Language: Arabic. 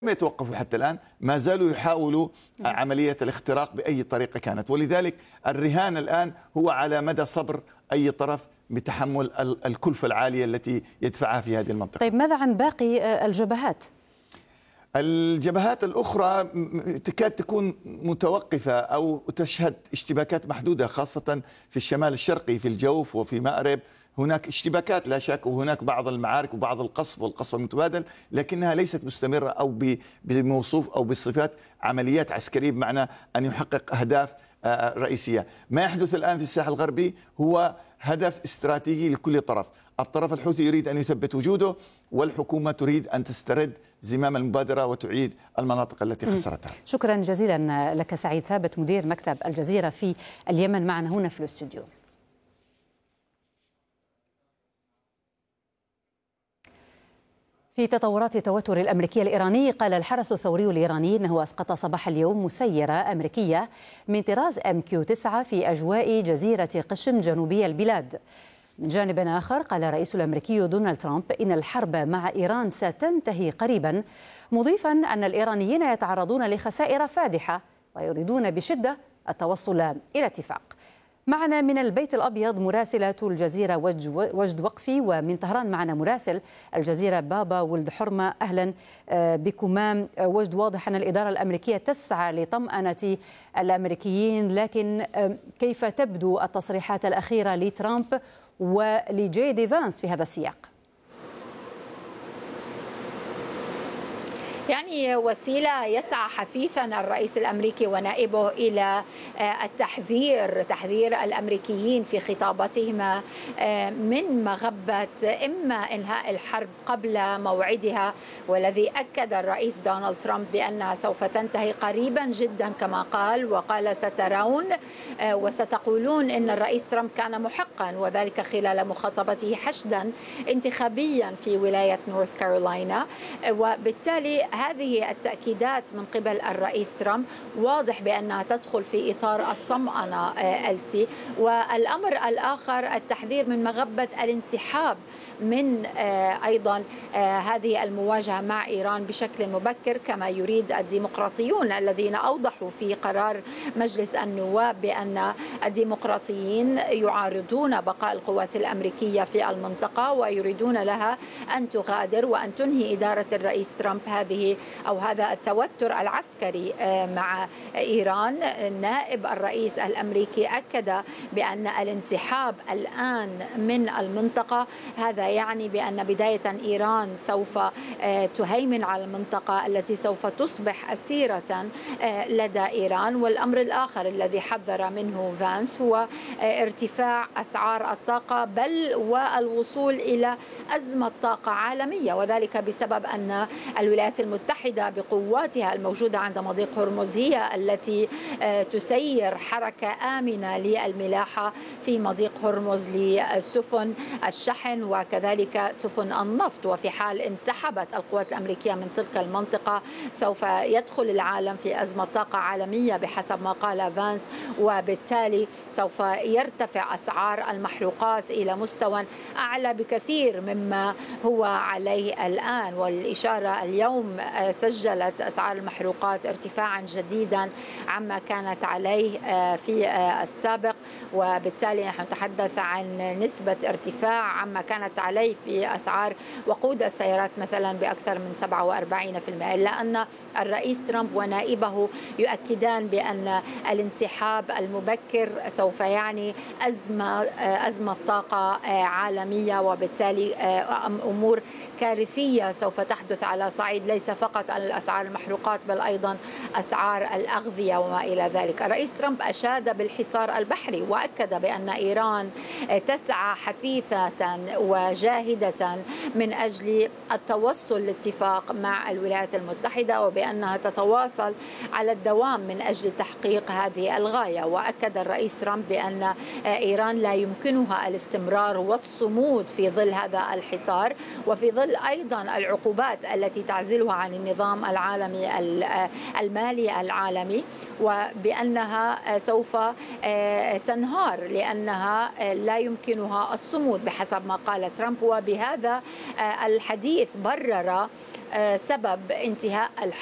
يتوقفوا حتى الآن، ما زالوا يحاولوا عملية الاختراق بأي طريقة كانت، ولذلك الرهان الآن هو على مدى صبر أي طرف بتحمل الكلفة العالية التي يدفعها في هذه المنطقة. طيب ماذا عن باقي الجبهات؟ الجبهات الأخرى تكاد تكون متوقفة أو تشهد اشتباكات محدودة، خاصة في الشمال الشرقي في الجوف وفي مأرب هناك اشتباكات لا شك، وهناك بعض المعارك وبعض القصف والقصف المتبادل، لكنها ليست مستمرة أو بموصوف أو بصفات عمليات عسكرية بمعنى أن يحقق أهداف رئيسية. ما يحدث الآن في الساحل الغربي هو هدف استراتيجي لكل طرف. الطرف الحوثي يريد أن يثبت وجوده، والحكومة تريد أن تسترد زمام المبادرة وتعيد المناطق التي خسرتها. شكرا جزيلا لك سعيد ثابت، مدير مكتب الجزيرة في اليمن، معنا هنا في الاستوديو. في تطورات التوتر الأمريكي الإيراني، قال الحرس الثوري الإيراني أنه أسقط صباح اليوم مسيرة أمريكية من طراز MQ-9 في أجواء جزيرة قشم جنوبي البلاد. من جانب آخر، قال الرئيس الأمريكي دونالد ترامب إن الحرب مع إيران ستنتهي قريبا، مضيفا أن الإيرانيين يتعرضون لخسائر فادحة ويريدون بشدة التوصل إلى اتفاق. معنا من البيت الأبيض مراسلة الجزيرة وجد وقفي، ومن طهران معنا مراسل الجزيرة بابا ولد حرمة. أهلا بكما وجد. واضح أن الإدارة الأمريكية تسعى لطمأنة الأمريكيين، لكن كيف تبدو التصريحات الأخيرة لترامب ولجي دي فانس في هذا السياق؟ يعني وسيلة يسعى حثيثا الرئيس الأمريكي ونائبه إلى تحذير الأمريكيين في خطاباتهما من مغبة إما إنهاء الحرب قبل موعدها، والذي أكد الرئيس دونالد ترامب بأنها سوف تنتهي قريبا جدا كما قال، وقال سترون وستقولون إن الرئيس ترامب كان محقا، وذلك خلال مخاطبته حشدا انتخابيا في ولاية نورث كارولاينا. وبالتالي هذه التأكيدات من قبل الرئيس ترامب واضح بأنها تدخل في إطار الطمأنة ألسي. والأمر الآخر التحذير من مغبة الانسحاب من أيضا هذه المواجهة مع إيران بشكل مبكر، كما يريد الديمقراطيون الذين أوضحوا في قرار مجلس النواب بأن الديمقراطيين يعارضون بقاء القوات الأمريكية في المنطقة ويريدون لها أن تغادر وأن تنهي إدارة الرئيس ترامب هذا التوتر العسكري مع إيران. نائب الرئيس الأمريكي أكد بأن الانسحاب الآن من المنطقة هذا يعني بأن بداية إيران سوف تهيمن على المنطقة التي سوف تصبح أسيرة لدى إيران. والأمر الآخر الذي حذر منه فانس هو ارتفاع أسعار الطاقة، بل والوصول إلى أزمة طاقة عالمية، وذلك بسبب أن الولايات المتحدة بقواتها الموجودة عند مضيق هرمز هي التي تسير حركة آمنة للملاحة في مضيق هرمز لسفن الشحن وكذلك سفن النفط. وفي حال انسحبت القوات الأمريكية من تلك المنطقة سوف يدخل العالم في أزمة طاقة عالمية بحسب ما قال فانس، وبالتالي سوف يرتفع أسعار المحروقات إلى مستوى أعلى بكثير مما هو عليه الآن. والإشارة اليوم سجلت أسعار المحروقات ارتفاعا جديدا عما كانت عليه في السابق، وبالتالي نحن نتحدث عن نسبة ارتفاع عما كانت عليه في أسعار وقود السيارات مثلا بأكثر من 47%. إلا أن الرئيس ترامب ونائبه يؤكدان بأن الانسحاب المبكر سوف يعني أزمة طاقة عالمية، وبالتالي أمور كارثية سوف تحدث على صعيد ليس فقط الأسعار المحروقات بل أيضا أسعار الأغذية وما إلى ذلك. الرئيس ترامب أشاد بالحصار البحري وأكد بأن إيران تسعى حثيثة وجاهدة من أجل التوصل لاتفاق مع الولايات المتحدة، وبأنها تتواصل على الدوام من أجل تحقيق هذه الغاية. وأكد الرئيس ترامب بأن إيران لا يمكنها الاستمرار والصمود في ظل هذا الحصار وفي ظل أيضا العقوبات التي تعزلها عن النظام العالمي المالي العالمي، وبأنها سوف تنهار لأنها لا يمكنها الصمود بحسب ما قال ترامب. وبهذا الحديث برر سبب انتهاء